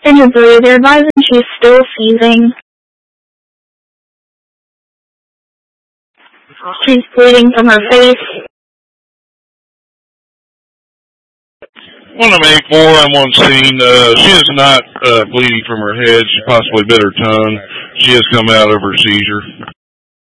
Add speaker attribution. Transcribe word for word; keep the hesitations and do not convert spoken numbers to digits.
Speaker 1: In her blue, they're advising she's still seizing. She's bleeding from her face.
Speaker 2: one of eight four, I'm on scene. Uh, she is not uh, bleeding from her head. She possibly bit her tongue. She has come out of her seizure.